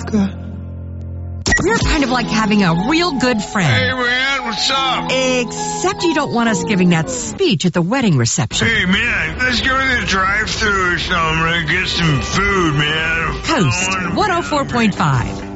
America. We're kind of like having a real good friend. Hey, man, what's up? Except you don't want us giving that speech at the wedding reception. Hey, man, let's go to the drive-thru or something and get some food, man. Coast 104.5.